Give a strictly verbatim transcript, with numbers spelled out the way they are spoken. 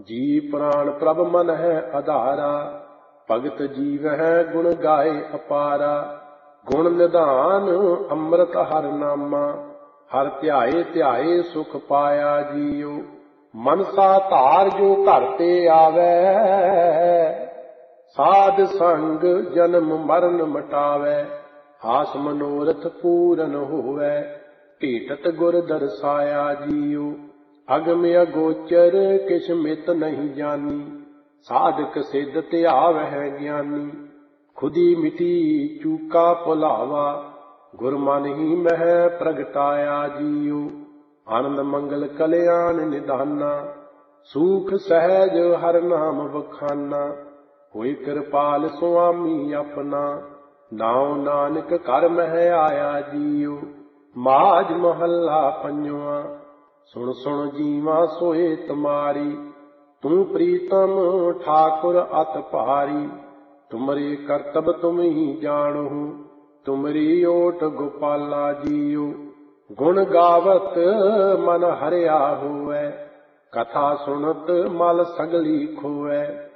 जी प्राण प्रभ मन है आधारा, भगत जीव है गुण गाए अपारा। गुण निधान अमृत हर नामा, हर ध्याए ध्याए सुख पाया जियो। मनसा धार जो घर ते आवे, साध संग जन्म मरण मिटावे। आस मनोरथ पूरन होवे, भेटत गुर दर्शाया जियो। अगम अगोचर किछ मित नहीं जानी, साधक सिद्ध ध्यावै ज्ञानी। खुदी मिटी चूका भुलावा, गुर मन ही मह प्रगटाया जियो। आनंद मंगल कल्याण निधाना, सुख सहज हर नाम बखाना। होई कृपाल स्वामी अपना, नाउ नानक कर मह आया जियो। माज महला पंजवा, सुन सुन जीवा सोए तुम्हारी। तू प्रीतम ठाकुर अत भारी, तुमरे करतब तुम ही जानहु। तुमरी ओट गोपाला जियो। गुण गावत मन हरिया होवै, कथा सुनत मल सगली खोवै।